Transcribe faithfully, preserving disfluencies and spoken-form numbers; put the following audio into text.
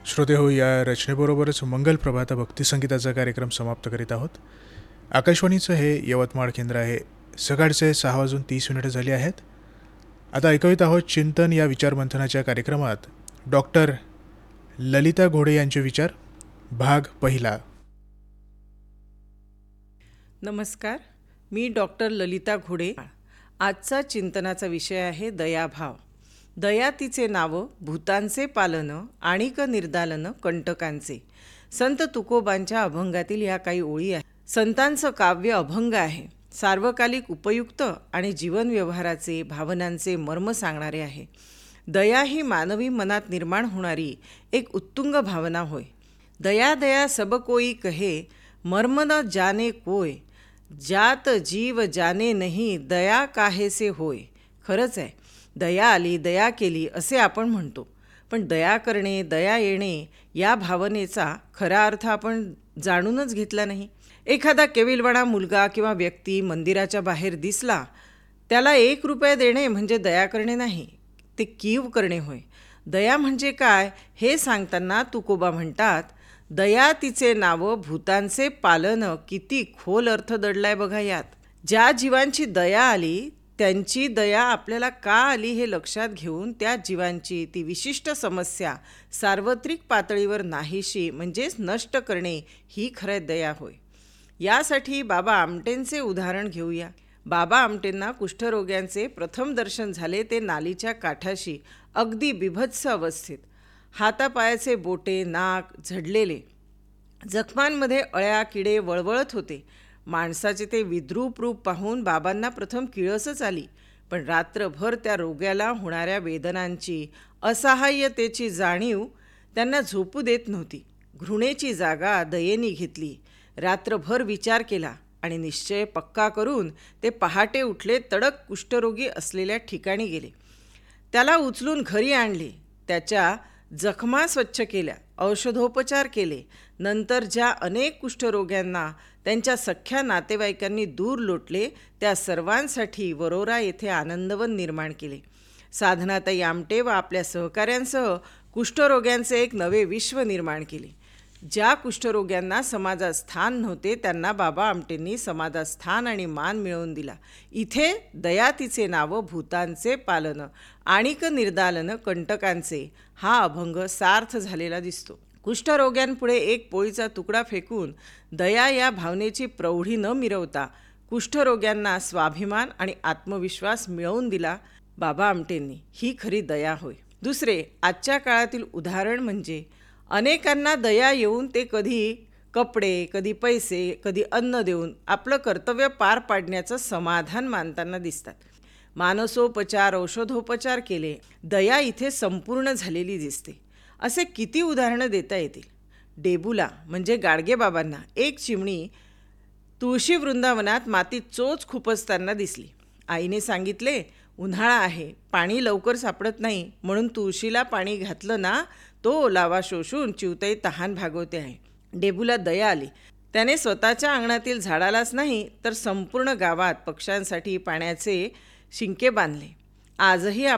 श्रोते हो, या रचनेबरोबरच मंगल प्रभात भक्तिसंगीताचा कार्यक्रम समाप्त करीत आहोत. आकाशवाणीचं हे यवतमाळ केंद्र आहे. सकाळचे सहा वाजून तीस मिनिटं झाली आहेत. आता ऐकवित आहोत चिंतन या विचारमंथनाच्या कार्यक्रमात डॉक्टर ललिता घोडे यांचे विचार, भाग पहिला. नमस्कार, मी डॉक्टर ललिता घोडे. आजचा चिंतनाचा विषय आहे दयाभाव. दया तिचे नाव, भूतांचे पालन, आणिक निर्दालन कंटकांचे. संत तुकोबांच्या अभंगातील ह्या काही ओळी आहेत. संतांचं काव्य अभंग आहे. सार्वकालिक उपयुक्त आणि जीवन व्यवहाराचे भावनांचे मर्म सांगणारे आहे. दया ही मानवी मनात निर्माण होणारी एक उत्तुंग भावना होय. दया दया सब कोई कहे, मर्म न जाने कोय, जात जीव जाने नहीं, दया काहेसे होय. खरंच आहे, दया आली, दया केली असे आपण म्हणतो, पण दया करणे, दया येणे या भावनेचा खरा अर्थ आपण जाणूनच घेतला नाही. एखादा केविलवाणा मुलगा किंवा व्यक्ती मंदिराच्या बाहेर दिसला, त्याला एक रुपया देणे म्हणजे दया करणे नाही, ते कीव करणे होय. दया म्हणजे काय हे सांगताना तुकोबा म्हणतात, दया तिचे नाव, भूतांचे पालन. किती खोल अर्थ दडलाय बघा यात. ज्या जीवांची दया आली त्यांची दया आपल्याला का आली हे लक्षात घेऊन त्या जीवांची ती विशिष्ट समस्या सार्वत्रिक पातळीवर नाहीशी म्हणजेच नष्ट करणे ही खरं दया होय. यासाठी बाबा आमटेंचे उदाहरण घेऊया. बाबा आमटेंना कुष्ठरोग्यांचे प्रथम दर्शन झाले ते नालीच्या काठाशी, अगदी बिभत्स अवस्थेत. हातापायाचे बोटे, नाक झडलेले, जखमांमध्ये अळ्या किडे वळवळत होते. माणसाचे ते विद्रूप रूप पाहून बाबांना प्रथम किळसच आली, पण रात्रभर त्या रोग्याला होणाऱ्या वेदनांची, असहाय्यतेची जाणीव त्यांना झोपू देत नव्हती. घृणेची जागा दयेने घेतली. रात्रभर विचार केला आणि निश्चय पक्का करून ते पहाटे उठले. तडक कुष्ठरोगी असलेल्या ठिकाणी गेले. त्याला उचलून घरी आणले. त्याच्या जखमा स्वच्छ केल्या, औषधोपचार केले. नंतर ज्या अनेक कुष्ठरोग्यांना त्यांच्या सख्ख्या नातेवाईकांनी दूर लोटले, त्या सर्वांसाठी वरोरा येथे आनंदवन निर्माण केले. साधनाताई आमटे व आपल्या सहकाऱ्यांसह कुष्ठरोग्यांचे एक नवे विश्व निर्माण केले. ज्या कुष्ठरोग्यांना समाजात स्थान नव्हते त्यांना बाबा आमटेंनी समाजात स्थान आणि मान मिळवून दिला. इथे दया तिचे नाव, भूतांचे पालन, आणिक निर्दालन कंटकांचे हा अभंग सार्थ झालेला दिसतो. कुष्ठरोग्यांपुढे एक पोळीचा तुकडा फेकून दया या भावनेची प्रौढी न मिरवता कुष्ठरोग्यांना स्वाभिमान आणि आत्मविश्वास मिळवून दिला बाबा आमटेंनी. ही खरी दया होय. दुसरे आजच्या काळातील उदाहरण म्हणजे अनेकांना दया येऊन ते कधी कपडे, कधी पैसे, कधी अन्न देऊन आपलं कर्तव्य पार पाडण्याचं समाधान मानताना दिसतात. मानसोपचार, औषधोपचार केले, दया इथे संपूर्ण झालेली दिसते. असे किती उदाहरणं देता येतील. डेबुला म्हणजे गाडगेबाबांना एक चिमणी तुळशी वृंदावनात मातीत चोच खुपसताना दिसली. आईने सांगितले, उन्हाळा आहे, पाणी लवकर सापडत नाही, म्हणून तुळशीला पाणी घातलं ना, तो ओलावा शोषून चिवताई तहान भागवते आहे. डेबूला दया आली. त्याने स्वतःच्या अंगणातील झाडालाच नाही तर संपूर्ण गावात पक्ष्यांसाठी पाण्याचे शिंके बांधले. आजही